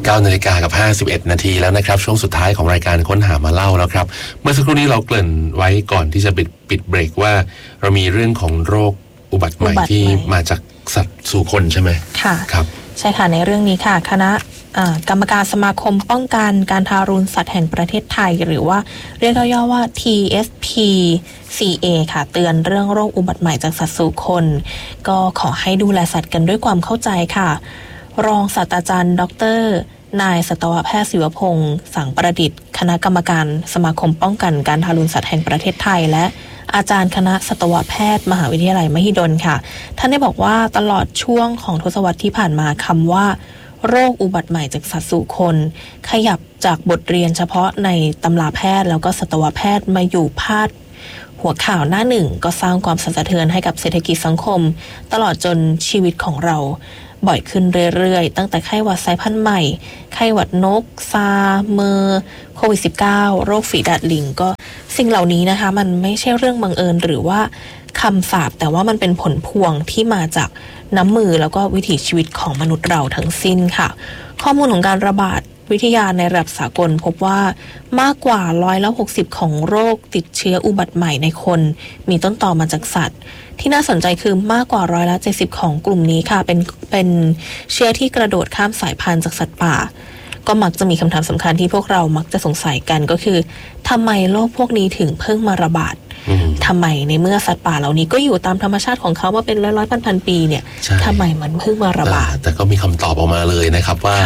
9:51 น.แล้วนะครับช่วงสุดท้ายของรายการค้นหามาเล่าแล้วครับเมื่อสักครู่นี้เราเกริ่นไว้ก่อนที่จะปิดเบรกว่าเรามีเรื่องของโรคอุบัติใหม่ที่มาจากสัตว์สู่คนใช่ไหมค่ะครับใช่ค่ะในเรื่องนี้ค่ะคณะกรรมการสมาคมป้องกันการทารุณสัตว์แห่งประเทศไทยหรือว่าเรียกย่อๆว่า TSPCA ค่ะเตือนเรื่องโรคอุบัติใหม่จากสัตว์สู่คนก็ขอให้ดูแลสัตว์กันด้วยความเข้าใจค่ะรองศาสตราจารย์ดร.นายสัตวแพทย์ศิวพงศ์สังประดิษฐ์คณะกรรมการสมาคมป้องกันการทารุณสัตว์แห่งประเทศไทยและอาจารย์คณะสัตวแพทย์มหาวิทยาลัยมหิดลค่ะท่านได้บอกว่าตลอดช่วงของทศวรรษที่ผ่านมาคำว่าโรคอุบัติใหม่จากสัตว์สู่คนขยับจากบทเรียนเฉพาะในตำราแพทย์แล้วก็สัตวแพทย์มาอยู่พาดหัวข่าวหน้าหนึ่งก็สร้างความสั่นสะเทือนให้กับเศรษฐกิจสังคมตลอดจนชีวิตของเราบ่อยขึ้นเรื่อยๆตั้งแต่ไข้หวัดสายพันธุ์ใหม่ไข้หวัดนกซาเมอร์โควิด -19 โรคฝีดาษลิงก็สิ่งเหล่านี้นะคะมันไม่ใช่เรื่องบังเอิญหรือว่าคำสาปแต่ว่ามันเป็นผลพวงที่มาจากน้ำมือแล้วก็วิถีชีวิตของมนุษย์เราทั้งสิ้นค่ะข้อมูลของการระบาดวิทยาในระดับสากลพบว่ามากกว่า60%ของโรคติดเชื้ออุบัติใหม่ในคนมีต้นตอมาจากสัตว์ที่น่าสนใจคือมากกว่า70%ของกลุ่มนี้ค่ะเป็นเชื้อที่กระโดดข้ามสายพันธุ์จากสัตว์ป่าก็มักจะมีคำถามสำคัญที่พวกเรามักจะสงสัยกันก็คือทำไมโรคพวกนี้ถึงเพิ่งมาระบาดทำไมในเมื่อสัตว์ป่าเหล่านี้ก็อยู่ตามธรรมชาติของเขามาเป็นร้อยๆพันปีเนี่ยทำไมมันเพิ่งมาระบาดแต่ก็มีคำตอบออกมาเลยนะครับว่า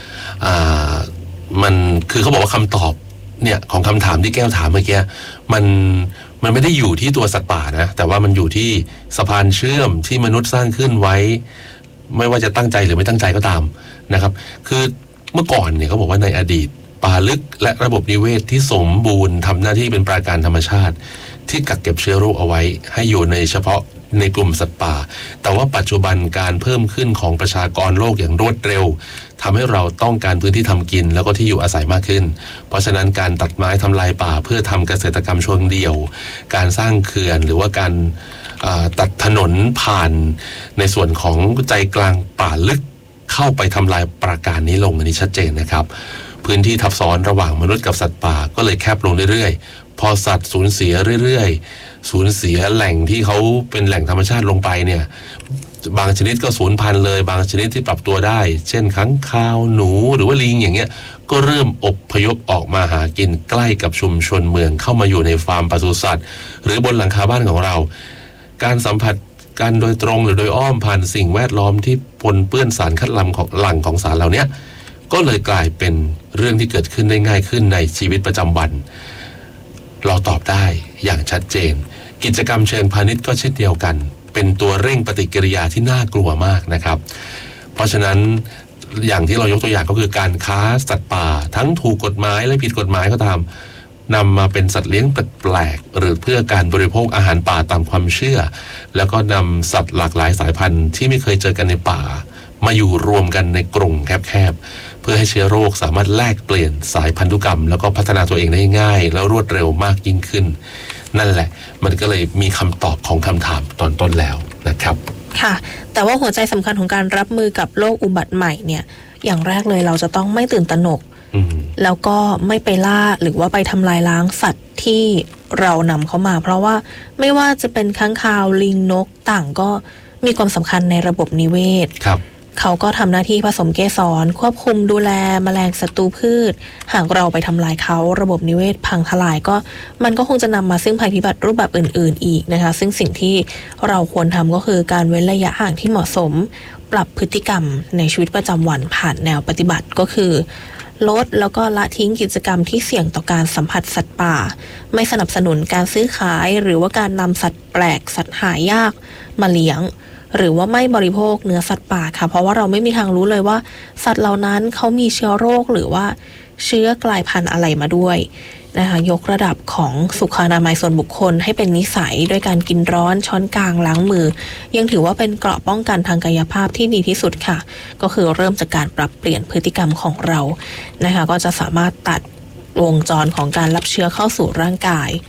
มันคือเขาบอกว่าคำตอบเนี่ยของคำถามที่แก้วถามเมื่อกี้มันไม่ได้อยู่ที่ตัวสัตว์ป่านะแต่ว่ามันอยู่ที่สะพานเชื่อมที่มนุษย์สร้างขึ้นไว้ไม่ว่าจะตั้งใจหรือไม่ตั้งใจก็ตามนะครับคือเมื่อก่อนเนี่ยเขาบอกว่าในอดีตป่าลึกและระบบนิเวศที่สมบูรณ์ทำหน้าที่เป็นปราการธรรมชาติที่กักเก็บเชื้อโรคเอาไว้ให้อยู่ในเฉพาะในกลุ่มสัตว์ป่าแต่ว่าปัจจุบันการเพิ่มขึ้นของประชากรโลกอย่างรวดเร็วทำให้เราต้องการพื้นที่ทำกินแล้วก็ที่อยู่อาศัยมากขึ้นเพราะฉะนั้นการตัดไม้ทำลายป่าเพื่อทำเกษตรกรรมเชิงเดี่ยวการสร้างเขื่อนหรือว่าการตัดถนนผ่านในส่วนของใจกลางป่าลึกเข้าไปทำลายปราการนี้ลงอันนี้ชัดเจนนะครับพื้นที่ทับซ้อนระหว่างมนุษย์กับสัตว์ป่าก็เลยแคบลงเรื่อยๆพอสัตว์สูญเสียเรื่อยๆสูญเสียแหล่งที่เขาเป็นแหล่งธรรมชาติลงไปเนี่ยบางชนิดก็สูญพันธุ์เลยบางชนิดที่ปรับตัวได้เช่นค้างคาวหนูหรือว่าลิงอย่างเงี้ยก็เริ่มอพยพออกมาหากินใกล้กับชุมชนเมืองเข้ามาอยู่ในฟาร์มปศุสัตว์หรือบนหลังคาบ้านของเราการสัมผัสกันโดยตรงหรือโดยอ้อมผ่านสิ่งแวดล้อมที่ปนเปื้อนสารคัดหลั่งของสารเหล่านี้ก็เลยกลายเป็นเรื่องที่เกิดขึ้นได้ง่ายขึ้นในชีวิตประจำวันเราตอบได้อย่างชัดเจนกิจกรรมเชิงพาณิชย์ก็เช่นเดียวกันเป็นตัวเร่งปฏิกิริยาที่น่ากลัวมากนะครับเพราะฉะนั้นอย่างที่เรายกตัวอย่างก็คือการค้าสัตว์ป่าทั้งถูกกฎหมายและผิดกฎหมายก็ตามนำมาเป็นสัตว์เลี้ยงแปลกๆหรือเพื่อการบริโภคอาหารป่าตามความเชื่อแล้วก็นำสัตว์หลากหลายสายพันธุ์ที่ไม่เคยเจอกันในป่ามาอยู่รวมกันในกรงแคบๆเพื่อให้เชื้อโรคสามารถแลกเปลี่ยนสายพันธุกรรมแล้วก็พัฒนาตัวเองได้ง่ายแล้วรวดเร็วมากยิ่งขึ้นนั่นแหละมันก็เลยมีคำตอบของคำถามตอนต้นแล้วนะครับค่ะแต่ว่าหัวใจสำคัญของการรับมือกับโรคอุบัติใหม่เนี่ยอย่างแรกเลยเราจะต้องไม่ตื่นตระหนกแล้วก็ไม่ไปล่าหรือว่าไปทำลายล้างสัตว์ที่เรานำเข้ามาเพราะว่าไม่ว่าจะเป็นค้างคาวลิงนกต่างก็มีความสำคัญในระบบนิเวศเขาก็ทำหน้าที่ผสมเกสรควบคุมดูแลแมลงศัตรูพืชหากเราไปทำลายเขาระบบนิเวศพังทลายก็มันก็คงจะนำมาซึ่งภัยพิบัติรูปแบบอื่นๆอีกนะคะซึ่งสิ่งที่เราควรทำก็คือการเว้นระยะห่างที่เหมาะสมปรับพฤติกรรมในชีวิตประจำวันผ่านแนวปฏิบัติก็คือลดแล้วก็ละทิ้งกิจกรรมที่เสี่ยงต่อการสัมผัสสัตว์ป่าไม่สนับสนุนการซื้อขายหรือว่าการนำสัตว์แปลกสัตว์หายากมาเลี้ยงหรือว่าไม่บริโภคเนื้อสัตว์ป่าค่ะเพราะว่าเราไม่มีทางรู้เลยว่าสัตว์เหล่านั้นเขามีเชื้อโรคหรือว่าเชื้อกลายพันธุ์อะไรมาด้วยนะคะยกระดับของสุขอนามัยส่วนบุคคลให้เป็นนิสัยด้วยการกินร้อนช้อนกลางล้างมือยังถือว่าเป็นเกราะป้องกันทางกายภาพที่ดีที่สุดค่ะก็คือเริ่มจากการปรับเปลี่ยนพฤติกรรมของเรานะคะก็จะสามารถตัดวงจรของการรับเชื้อเข้าสู่ร่างกาย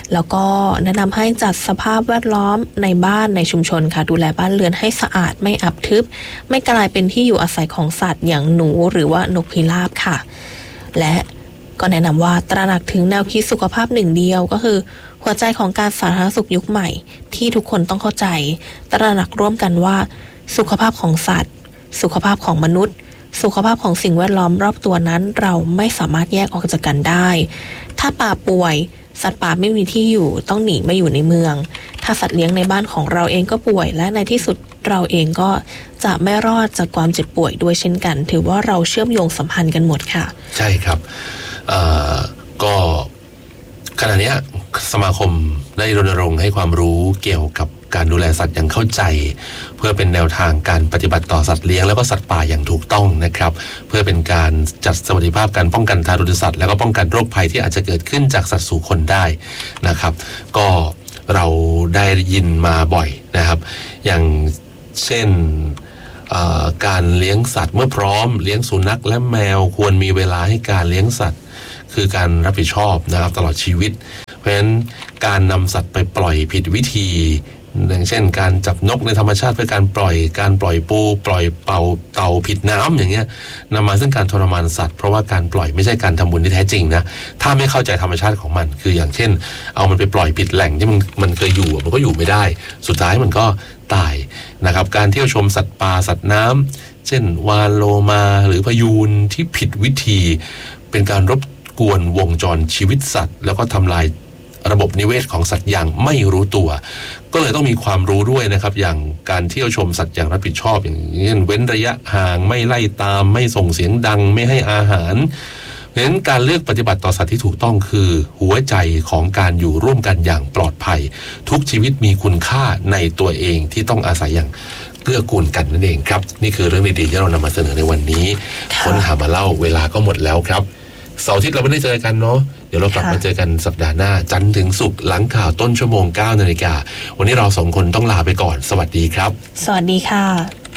แล้วก็แนะนำให้จัดสภาพแวดล้อมในบ้านในชุมชนค่ะดูแลบ้านเรือนให้สะอาดไม่อับทึบไม่กลายเป็นที่อยู่อาศัยของสัตว์อย่างหนูหรือว่านกพิราบค่ะและก็แนะนำว่าตระหนักถึงแนวคิดสุขภาพหนึ่งเดียวก็คือหัวใจของการสาธารณสุขยุคใหม่ที่ทุกคนต้องเข้าใจตระหนักร่วมกันว่าสุขภาพของสัตว์สุขภาพของมนุษย์สุขภาพของสิ่งแวดล้อมรอบตัวนั้นเราไม่สามารถแยกออกจากกันได้ถ้าป่าป่วยสัตว์ป่าไม่มีที่อยู่ต้องหนีมาอยู่ในเมืองถ้าสัตว์เลี้ยงในบ้านของเราเองก็ป่วยและในที่สุดเราเองก็จะไม่รอดจากความเจ็บป่วยด้วยเช่นกันถือว่าเราเชื่อมโยงสัมพันธ์กันหมดค่ะใช่ครับก็ขณะนี้สมาคมได้รณรงค์ให้ความรู้เกี่ยวกับการดูแลสัตว์อย่างเข้าใจเพื่อเป็นแนวทางการปฏิบัติต่อสัตว์เลี้ยงแล้วก็สัตว์ป่าอย่างถูกต้องนะครับเพื่อเป็นการจัดสวัสดิภาพการป้องกันทารุณสัตว์แล้วก็ป้องกันโรคภัยที่อาจจะเกิดขึ้นจากสัตว์สู่คนได้นะครับก็เราได้ยินมาบ่อยนะครับอย่างเช่นการเลี้ยงสัตว์เมื่อพร้อมเลี้ยงสุนัขและแมวควรมีเวลาให้การเลี้ยงสัตว์คือการรับผิดชอบนะครับตลอดชีวิตเพราะฉะนั้นการนำสัตว์ไปปล่อยผิดวิธีอย่างเช่นการจับนกในธรรมชาติเพื่อการปล่อยปูปล่อยเต่าผิดน้ำอย่างเงี้ยนำมาซึ่งการทรมานสัตว์เพราะว่าการปล่อยไม่ใช่การทำบุญที่แท้จริงนะถ้าไม่เข้าใจธรรมชาติของมันคืออย่างเช่นเอามันไปปล่อยผิดแหล่งที่มันเคยอยู่มันก็อยู่ไม่ได้สุดท้ายมันก็ตายนะครับการเที่ยวชมสัตว์ป่าสัตว์น้ำเช่นวาฬโลมาหรือพยูนที่ผิดวิธีเป็นการรบกวนวงจรชีวิตสัตว์แล้วก็ทำลายระบบนิเวศของสัตว์อย่างไม่รู้ตัวก็เลยต้องมีความรู้ด้วยนะครับอย่างการเที่ยวชมสัตว์อย่างรับผิดชอบอย่างเช่นเว้นระยะห่างไม่ไล่ตามไม่ส่งเสียงดังไม่ให้อาหารเพราะฉะนั้นการเลือกปฏิบัติต่อสัตว์ที่ถูกต้องคือหัวใจของการอยู่ร่วมกันอย่างปลอดภัยทุกชีวิตมีคุณค่าในตัวเองที่ต้องอาศัยอย่างเกื้อกูลกันนั่นเองครับนี่คือเรื่องดีๆที่เรานำมาเสนอในวันนี้ค้นหามาเล่าเวลาก็หมดแล้วครับเสาร์อาทิตย์เราไม่ได้เจอกันเนาะเดี๋ยวเรากลับมาเจอกันสัปดาห์หน้าจันทร์ถึงศุกร์หลังข่าวต้นชั่วโมง 9 นาฬิกาวันนี้เรา2 คนต้องลาไปก่อนสวัสดีครับสวัสดีค่ะ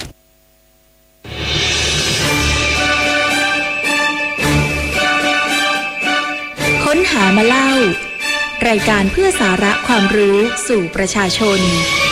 ค้นหามาเล่ารายการเพื่อสาระความรู้สู่ประชาชน